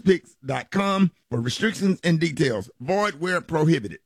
PrizePicks.com for restrictions and details. Void where prohibited.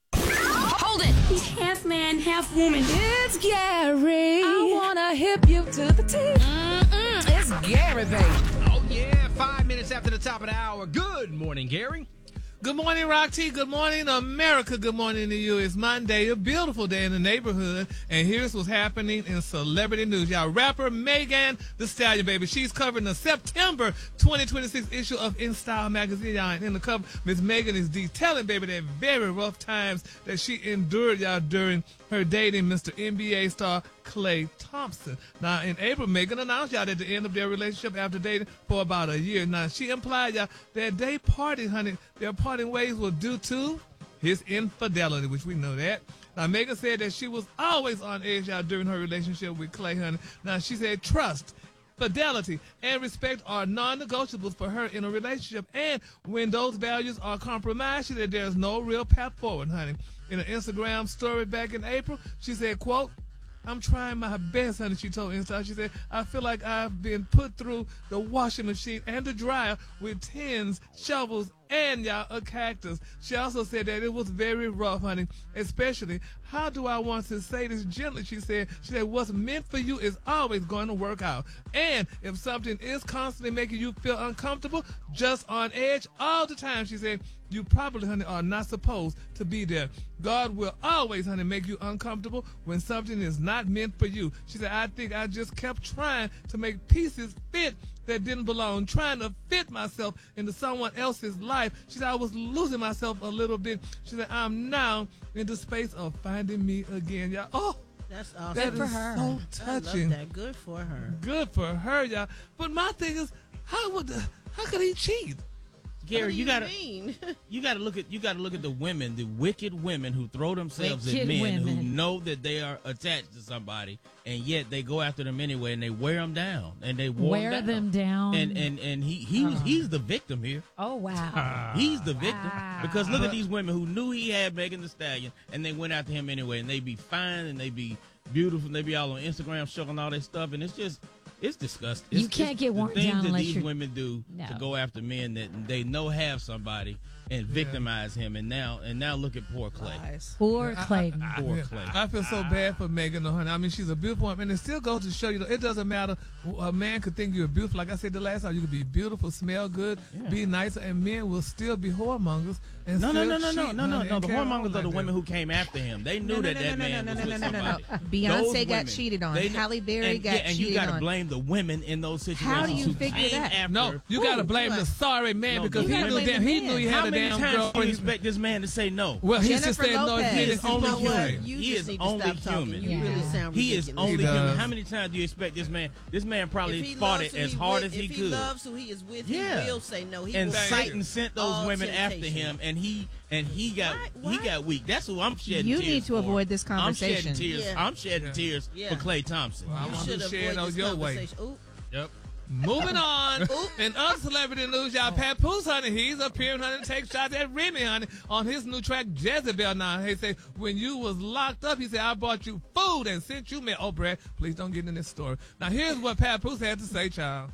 Hold it! He's half man, half woman. It's Gary. I wanna hip you to the teeth. It's Gary, baby. Oh, yeah. 5 minutes after the top of the hour. Good morning, Gary. Good morning, Rock T. Good morning, America. Good morning to you. It's Monday, a beautiful day in the neighborhood. And here's what's happening in celebrity news. Y'all, rapper Megan Thee Stallion, baby. She's covering the September 2026 issue of InStyle magazine, y'all. And in the cover, Miss Megan is detailing, baby, that very rough times that she endured, y'all, during her dating Mr. NBA star Klay Thompson. Now, in April, Megan announced, y'all, at the end of their relationship after dating for about a year. Now, she implied, y'all, that they parted, honey. Their parting ways were due to his infidelity, which we know that. Now, Megan said that she was always on edge, y'all, during her relationship with Klay, honey. Now, she said trust, fidelity, and respect are non-negotiables for her in a relationship. And when those values are compromised, she said there's no real path forward, honey. In an Instagram story back in April, she said, quote, "I'm trying my best," honey, she told Insta. She said, "I feel like I've been put through the washing machine and the dryer with tins, shovels, and, y'all, a cactus." She also said that it was very rough, honey, especially, how do I want to say this gently, she said, what's meant for you is always going to work out. And if something is constantly making you feel uncomfortable, just on edge all the time, she said, you probably, honey, are not supposed to be there. God will always, honey, make you uncomfortable when something is not meant for you. She said, I think I just kept trying to make pieces fit that didn't belong, trying to fit myself into someone else's life. She said, I was losing myself a little bit. She said, I'm now in the space of finding me again, y'all. Oh, that's awesome. that Good for is her. so touching. I love that. Good for her. Good for her, y'all. But my thing is, how could he cheat? Gary, you gotta mean? you gotta look at the women, the wicked women who throw themselves at men who know that they are attached to somebody, and yet they go after them anyway, and they wear them down, and they wear them down. And he's the victim here. Oh wow, he's the victim because look at these women who knew he had Megan Thee Stallion, and they went after him anyway, and they be fine and they be beautiful, and they be all on Instagram showing all that stuff, and it's disgusting. You can't get worn down unless unless these you're... women do No. to go after men that they know have somebody and victimize him, and now look at poor Klay. Poor Klay. Poor Klay. I feel so bad for Megan, though, honey. I mean, she's a beautiful woman, and it still goes to show you, it doesn't matter. A man could think you're beautiful. Like I said the last time, you could be beautiful, smell good, be nice, and men will still be whoremongers. And No. still The cheat, whoremongers are like the women who came after him. They knew that man was with somebody. Beyonce got cheated on. Halle Berry got cheated on. And you got to blame the women in those situations. How do you figure that? No, you got to blame the sorry man because he knew he had How a many damn times girl. do you expect this man to say no? Well, he Jennifer just said no. Lopez. He is only human. He is only human. You really sound ridiculous. He is only He human. does. How many times do you expect this man? This man probably If he fought loves it who as he hard with- as he if could. he loves who he is with, Yeah. he will say no. He And will Satan sent those all women after temptation. him, and he got weak. That's who I'm shedding You tears need to for. avoid this I'm conversation. shedding tears. Yeah. I'm shedding tears Yeah. for Klay Thompson. Well, I You want should to share avoid those this your way. conversation. Ooh. Yep. Moving on. In other celebrity news, y'all, Papoose, honey, he's appearing, honey, to take shots at Remy, honey, on his new track, Jezebel. Now, he say, when you was locked up, he said, I bought you food and sent you mail. Oh, Brad, please don't get in this story. Now, here's what Papoose had to say, child.